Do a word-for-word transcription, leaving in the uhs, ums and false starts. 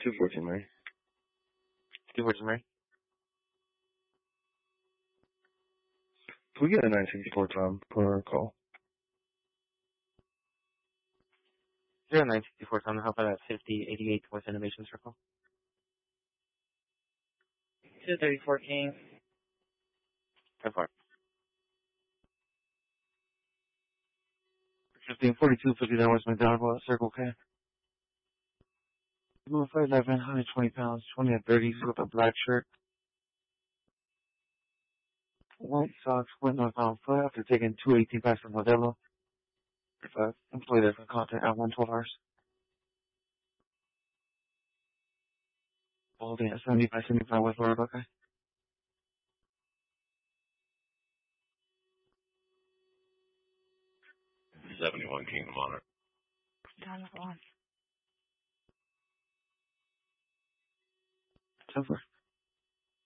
two fourteen, Mary. two fourteen, Mary. Can we get a nine sixty-four Tom for our call? zero nine sixty-four Tom, how about that fifty eighty-eight West Innovation Circle? two thirty-four King. How far? fifteen forty-two, fifty-nine West McDonald Circle, okay? five eleven, one hundred twenty pounds, twenty at thirty, with a black shirt. White socks, went north on foot after taking two eighteen packs from Modelo. Uh, employee there for contact at one twelve hours. Holding at seventy-five seventy-five West Road, okay? seventy-one Kingdom Honor. Down the line. ten four.